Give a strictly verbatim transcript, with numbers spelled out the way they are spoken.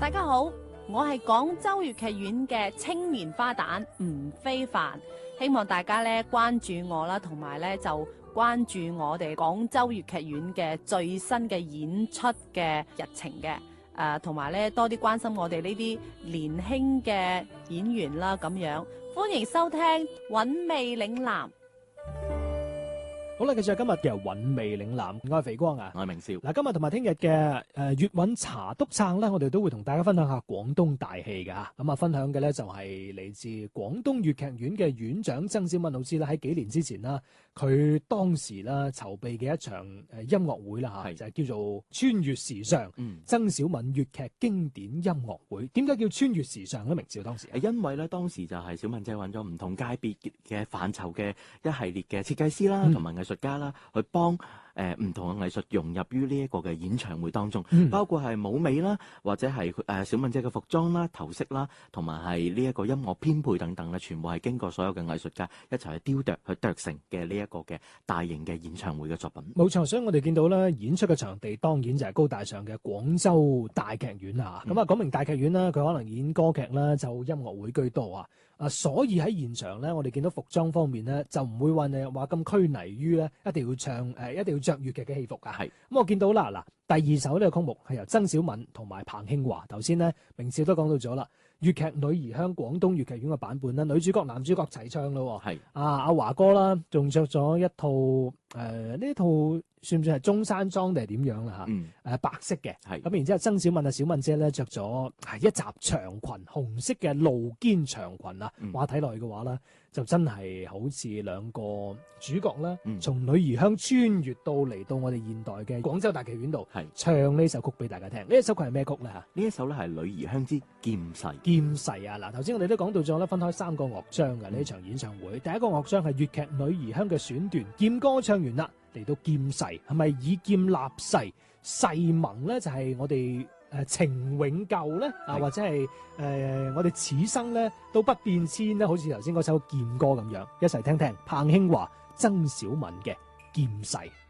大家好，我係廣州粵劇院嘅青年花旦吳非凡，希望大家咧關注我啦，同埋咧就關注我哋廣州粵劇院嘅最新嘅演出嘅日程嘅，誒同埋咧多啲關心我哋呢啲年輕嘅演員啦，咁樣歡迎收聽《韻味嶺南》。 好啦，繼續今日嘅韻味嶺南，我係肥光啊， 我係明少。 嗱，今日同埋聽日嘅誒粵韻茶督撐咧，我哋都會同大家分享下廣東大戲㗎。咁啊，分享嘅咧就係嚟自廣東粵劇院嘅院長曾小敏老師啦。喺幾年之前啦，佢當時啦籌備嘅一場誒音樂會啦嚇，就係叫做穿越時尚， 嗯， 曾小敏粵劇經典音樂會。點解叫穿越時尚咧？明少當時誒，因為咧當時就係小敏姐揾咗唔同界別嘅範疇嘅一系列嘅設計師啦，同埋藝術家啦，去幫誒唔同嘅藝術融入於呢一個嘅演唱會當中，嗯、包括係舞美啦，或者係誒小敏姐嘅服裝啦、頭飾啦，同埋係呢一個音樂編配等等咧，全部係經過所有嘅藝術家一齊去雕琢、去琢成嘅呢一個嘅大型嘅演唱會嘅作品。 冇錯，所以我哋見到咧演出嘅場地當然就係高大上嘅廣州大劇院啊。咁啊、嗯，講明大劇院啦，佢可能演歌劇啦，就音樂會居多啊。啊，所以喺現場咧，我哋見到服裝方面咧，就唔會話你話咁拘泥於咧，一定要唱誒、呃，一定要着粵劇嘅戲服㗎。係咁是、嗯，我見到啦，嗱，第二首呢個曲目係由曾小敏同埋彭慶華。頭先咧，明少都講到咗啦，粵劇《女兒香》廣東粵劇院嘅版本啦，女主角、男主角齊唱咯。係是啊，阿華哥啦，仲着咗一套誒，呢、呃、套算唔算係中山裝定係點樣啦？嚇、嗯，誒、呃、白色嘅。係咁是，然之後曾小敏啊，小敏姐咧着咗係一襲長裙，紅色嘅露肩長裙啊。話睇落去嘅話咧，就真係好似兩個主角啦，從、嗯、女兒鄉穿越到嚟到我哋現代嘅廣州大劇院度，係是唱呢首曲俾大家聽。呢一首曲係咩曲咧？嚇，呢一首咧係《女兒鄉之劍勢》。 劍勢啊！嗱，頭先我哋都講到咗啦，分開三個樂章嘅呢、嗯、場演唱會。第一個樂章係粵劇《女兒鄉》嘅選段，劍歌唱完啦，嚟到劍勢，係咪以劍立誓？誓盟咧就係、是、我哋。誒情永舊咧，啊或者係誒、呃、我哋此生咧都不變遷咧，好似頭先嗰首劍歌咁樣，一齊聽聽彭慶華、曾小敏嘅劍勢。